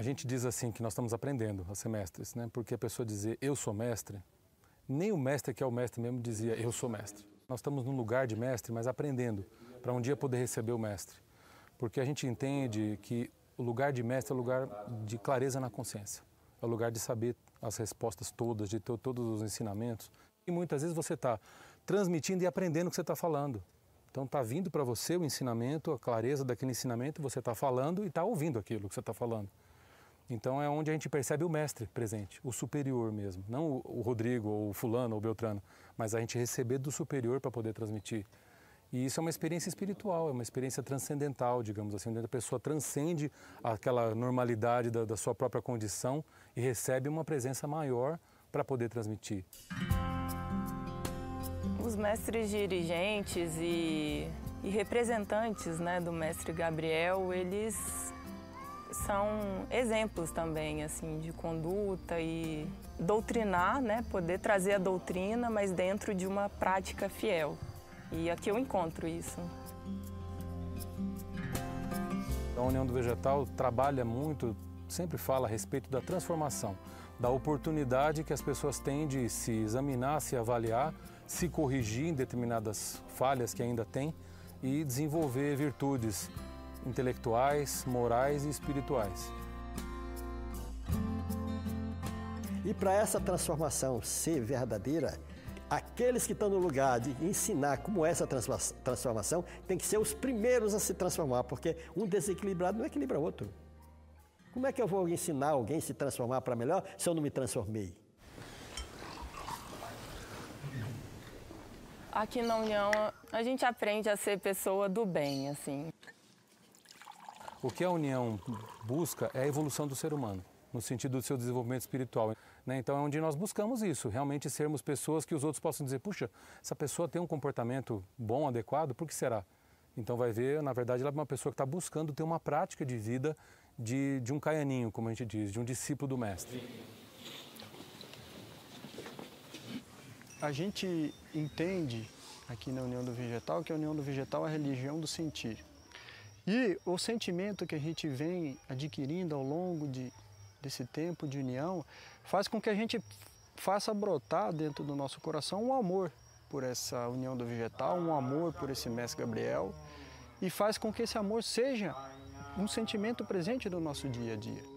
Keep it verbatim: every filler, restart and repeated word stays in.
gente diz assim que nós estamos aprendendo a ser mestres, né? Porque a pessoa dizer eu sou mestre, nem o mestre que é o mestre mesmo dizia eu sou mestre. Nós estamos num lugar de mestre, mas aprendendo para um dia poder receber o mestre. Porque a gente entende que o lugar de mestre é o lugar de clareza na consciência. É o lugar de saber as respostas todas, de ter todos os ensinamentos. E muitas vezes você está transmitindo e aprendendo o que você está falando. Então está vindo para você o ensinamento, a clareza daquele ensinamento, você está falando e está ouvindo aquilo que você está falando. Então é onde a gente percebe o mestre presente, o superior mesmo. Não o Rodrigo, ou o fulano, ou o Beltrano, mas a gente receber do superior para poder transmitir. E isso é uma experiência espiritual, é uma experiência transcendental, digamos assim, onde a pessoa transcende aquela normalidade da, da sua própria condição e recebe uma presença maior para poder transmitir. Os mestres dirigentes e, e representantes, né, do mestre Gabriel, eles são exemplos também assim, de conduta e doutrinar, né, poder trazer a doutrina, mas dentro de uma prática fiel. E aqui eu encontro isso. A União do Vegetal trabalha muito, sempre fala a respeito da transformação, da oportunidade que as pessoas têm de se examinar, se avaliar, se corrigir em determinadas falhas que ainda têm e desenvolver virtudes intelectuais, morais e espirituais. E para essa transformação ser verdadeira, aqueles que estão no lugar de ensinar como é essa transformação tem que ser os primeiros a se transformar, porque um desequilibrado não equilibra o outro. Como é que eu vou ensinar alguém a se transformar para melhor se eu não me transformei? Aqui na União, a gente aprende a ser pessoa do bem, assim. O que a União busca é a evolução do ser humano, no sentido do seu desenvolvimento espiritual. Né? Então é onde nós buscamos isso, realmente sermos pessoas que os outros possam dizer, puxa, essa pessoa tem um comportamento bom, adequado, por que será? Então vai ver, na verdade, ela é uma pessoa que está buscando ter uma prática de vida de, de um caianinho, como a gente diz, de um discípulo do mestre. A gente entende aqui na União do Vegetal que a União do Vegetal é a religião do sentir. E o sentimento que a gente vem adquirindo ao longo de, desse tempo de união faz com que a gente faça brotar dentro do nosso coração um amor por essa União do Vegetal, um amor por esse Mestre Gabriel, e faz com que esse amor seja um sentimento presente no nosso dia a dia.